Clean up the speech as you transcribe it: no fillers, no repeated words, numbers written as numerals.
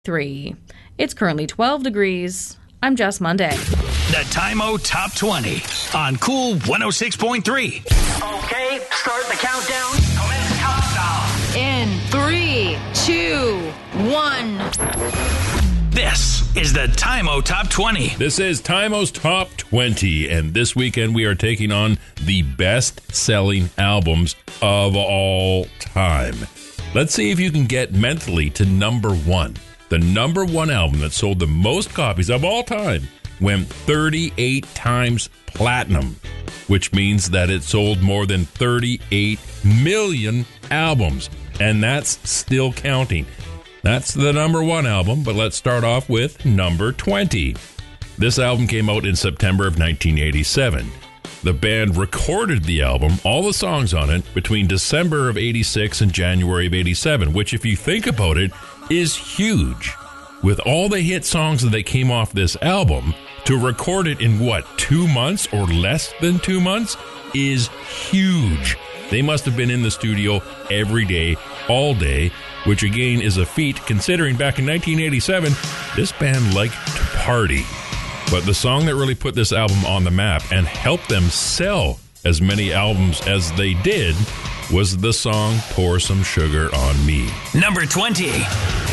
3. It's currently 12 degrees. I'm Jess Monday. The Time-O Top 20 on Cool 106.3. Okay, start the countdown. Commence countdown. In 3, 2, 1. This is the Time-O Top 20. This is Time-O's Top 20, and this weekend we are taking on the best-selling albums of all time. Let's see if you can get mentally to number one. The number one album that sold the most copies of all time went 38 times platinum, which means that it sold more than 38 million albums, and that's still counting. That's the number one album, but let's start off with number 20. This album came out in September of 1987. The band recorded the album, all the songs on it, between December of 86 and January of 87, which, if you think about it, is huge. With all the hit songs that came off this album, to record it in, 2 months or less than 2 months is huge. They must have been in the studio every day, all day, which again is a feat considering back in 1987, this band liked to party. But the song that really put this album on the map and helped them sell as many albums as they did was the song Pour Some Sugar on Me. Number 20.